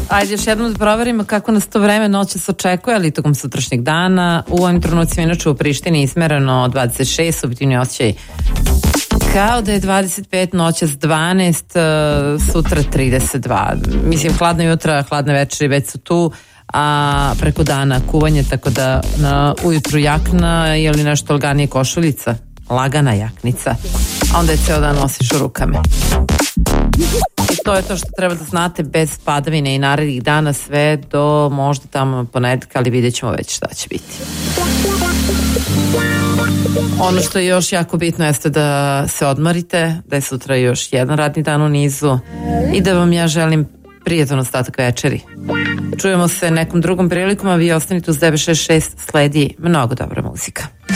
Ajde još jednom da proverimo kako nas to vreme noćas očekuje, ali tokom sutrašnjeg dana. U ovim trenucima inače u Prištini ismereno 26, subjektivni osjećaj kao da je 25, noćas 12, sutra 32. Mislim, hladna jutra, hladne večeri već su tu, a preko dana kuvanje, tako da ujutru jakna ili nešto laganije košuljica, lagana jaknica, a onda je ceo dan nosiš u rukama. I to je to što treba da znate, bez padavine i narednih dana sve do možda tamo ponedeljka, ali vidjet ćemo već šta će biti. Ono što je još jako bitno jeste da se odmorite, da je sutra još jedan radni dan u nizu i da vam ja želim prijatan ostatak večeri. Čujemo se nekom drugom prilikom, a vi ostanite uz 966, sledi mnogo dobra muzika.